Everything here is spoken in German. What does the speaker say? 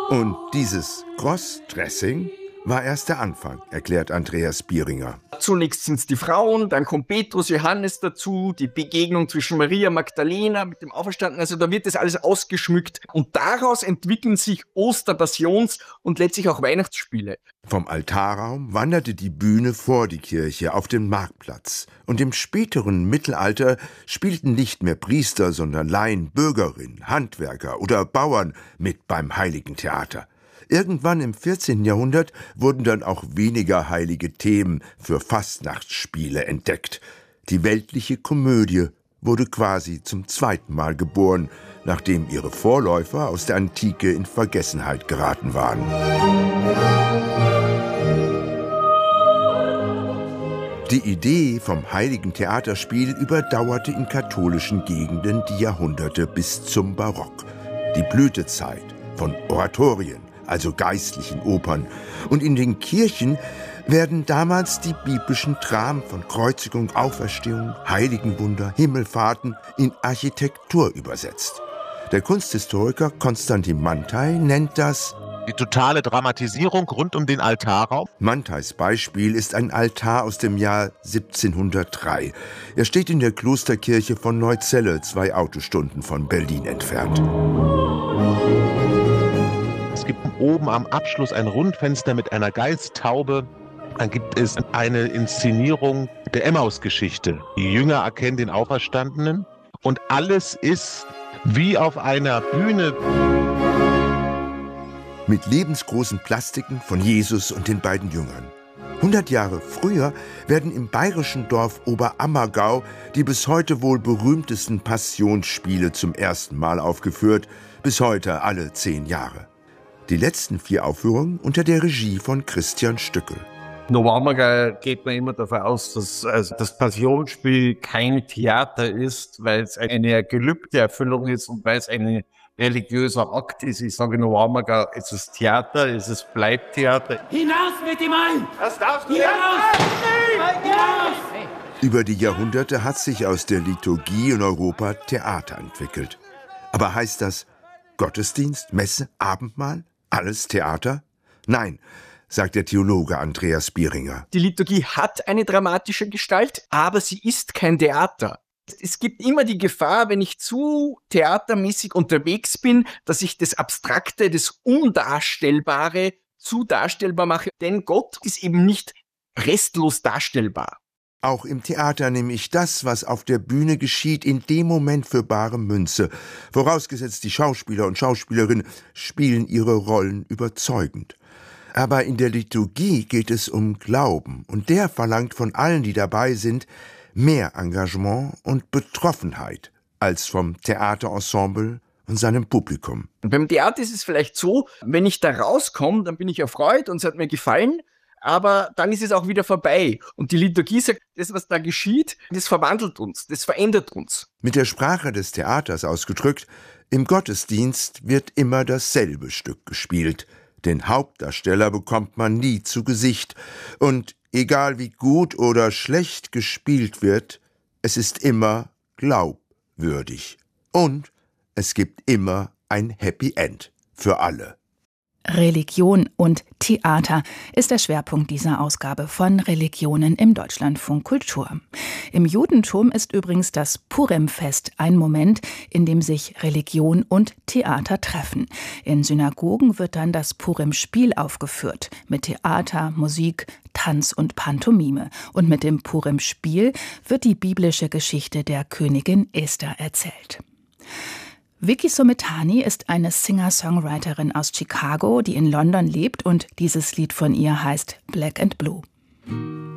Und dieses Crossdressing war erst der Anfang, erklärt Andreas Bieringer. Zunächst sind es die Frauen, dann kommt Petrus, Johannes dazu, die Begegnung zwischen Maria Magdalena mit dem Auferstandenen. Also da wird das alles ausgeschmückt. Und daraus entwickeln sich Osterpassions- und letztlich auch Weihnachtsspiele. Vom Altarraum wanderte die Bühne vor die Kirche auf den Marktplatz. Und im späteren Mittelalter spielten nicht mehr Priester, sondern Laien, Bürgerinnen, Handwerker oder Bauern mit beim Heiligen Theater. Irgendwann im 14. Jahrhundert wurden dann auch weniger heilige Themen für Fastnachtsspiele entdeckt. Die weltliche Komödie wurde quasi zum zweiten Mal geboren, nachdem ihre Vorläufer aus der Antike in Vergessenheit geraten waren. Die Idee vom heiligen Theaterspiel überdauerte in katholischen Gegenden die Jahrhunderte bis zum Barock. Die Blütezeit von Oratorien, also geistlichen Opern. Und in den Kirchen werden damals die biblischen Dramen von Kreuzigung, Auferstehung, Heiligenwunder, Himmelfahrten in Architektur übersetzt. Der Kunsthistoriker Konstantin Manthey nennt das die totale Dramatisierung rund um den Altarraum. Mantheys Beispiel ist ein Altar aus dem Jahr 1703. Er steht in der Klosterkirche von Neuzelle, 2 Autostunden von Berlin entfernt. Es gibt oben am Abschluss ein Rundfenster mit einer Geisttaube. Dann gibt es eine Inszenierung der Emmaus-Geschichte. Die Jünger erkennen den Auferstandenen und alles ist wie auf einer Bühne. Mit lebensgroßen Plastiken von Jesus und den beiden Jüngern. 100 Jahre früher werden im bayerischen Dorf Oberammergau die bis heute wohl berühmtesten Passionsspiele zum ersten Mal aufgeführt, bis heute alle 10 Jahre. Die letzten 4 Aufführungen unter der Regie von Christian Stückel. Normalerweise geht man immer davon aus, dass das Passionsspiel kein Theater ist, weil es eine gelübde Erfüllung ist und weil es ein religiöser Akt ist. Ich sage normalerweise, es ist Theater, es bleibt Theater. Hinaus mit dem Mann! Das darfst du Hinaus! Über die Jahrhunderte hat sich aus der Liturgie in Europa Theater entwickelt. Aber heißt das Gottesdienst, Messe, Abendmahl? Alles Theater? Nein, sagt der Theologe Andreas Bieringer. Die Liturgie hat eine dramatische Gestalt, aber sie ist kein Theater. Es gibt immer die Gefahr, wenn ich zu theatermäßig unterwegs bin, dass ich das Abstrakte, das Undarstellbare zu darstellbar mache. Denn Gott ist eben nicht restlos darstellbar. Auch im Theater nehme ich das, was auf der Bühne geschieht, in dem Moment für bare Münze. Vorausgesetzt, die Schauspieler und Schauspielerinnen spielen ihre Rollen überzeugend. Aber in der Liturgie geht es um Glauben. Und der verlangt von allen, die dabei sind, mehr Engagement und Betroffenheit als vom Theaterensemble und seinem Publikum. Und beim Theater ist es vielleicht so, wenn ich da rauskomme, dann bin ich erfreut und es hat mir gefallen. Aber dann ist es auch wieder vorbei. Und die Liturgie sagt, das, was da geschieht, das verwandelt uns, das verändert uns. Mit der Sprache des Theaters ausgedrückt, im Gottesdienst wird immer dasselbe Stück gespielt. Den Hauptdarsteller bekommt man nie zu Gesicht. Und egal wie gut oder schlecht gespielt wird, es ist immer glaubwürdig. Und es gibt immer ein Happy End für alle. Religion und Theater ist der Schwerpunkt dieser Ausgabe von Religionen im Deutschlandfunk Kultur. Im Judentum ist übrigens das Purimfest ein Moment, in dem sich Religion und Theater treffen. In Synagogen wird dann das Purim-Spiel aufgeführt, mit Theater, Musik, Tanz und Pantomime. Und mit dem Purim-Spiel wird die biblische Geschichte der Königin Esther erzählt. Vicky Sometani ist eine Singer-Songwriterin aus Chicago, die in London lebt, und dieses Lied von ihr heißt Black and Blue.